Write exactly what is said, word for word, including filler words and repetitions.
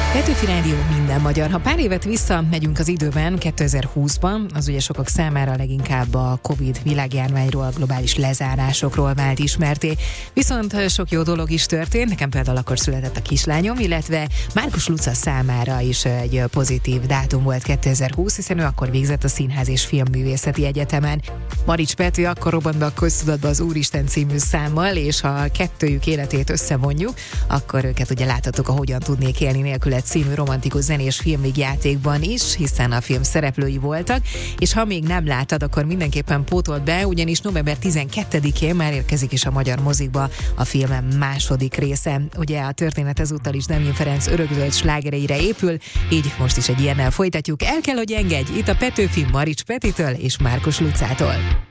Petőfi Rádió, minden magyar. Ha pár évet visszamegyünk az időben, kétezer-húszban, az ugye sokak számára leginkább a Covid világjárványról, a globális lezárásokról vált ismerté. Viszont sok jó dolog is történt, nekem például akkor született a kislányom, illetve Márkus Luca számára is egy pozitív dátum volt kétezer-húsz, hiszen ő akkor végzett a Színház és Filmművészeti Egyetemen. Marics Peti akkor robbant be a köztudatba az Úristen című számmal, és ha kettőjük életét összevonjuk, akkor őket ugye láthatok a Hogyan tudnék élni nélküle című romantikus zenés filmvígjátékban is, hiszen a film szereplői voltak, és ha még nem láttad, akkor mindenképpen pótold be, ugyanis november tizenkettedikén már érkezik is a magyar mozikba a film második része. Ugye a történet ezúttal is Demjén Ferenc örökzöld slágereire épül, így most is egy ilyennel folytatjuk. El kell, hogy engedj, itt a Petőfi Marics Petitől és Márkus Lucától.